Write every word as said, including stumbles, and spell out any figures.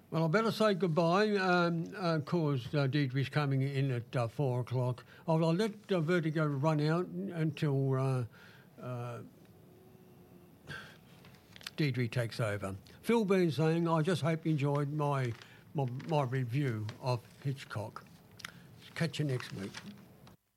Well, I better say goodbye, um, uh, cause uh, Deirdre's coming in at uh, four o'clock. I'll, I'll let uh, Vertigo run out until uh, uh, Deirdre takes over. Phil Bean saying, I just hope you enjoyed my, my, my review of Hitchcock. Catch you next week.